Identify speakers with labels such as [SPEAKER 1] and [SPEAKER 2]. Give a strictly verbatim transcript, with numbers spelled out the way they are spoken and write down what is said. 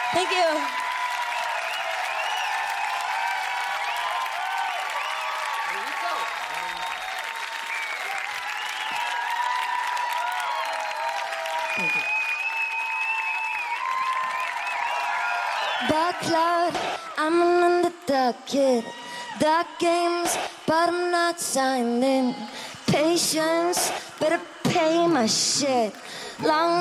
[SPEAKER 1] Thank you. Thank you.
[SPEAKER 2] Dark cloud, I'm an underdog kid. Dark games, but I'm not signed in. Patience, better pay my shit. Long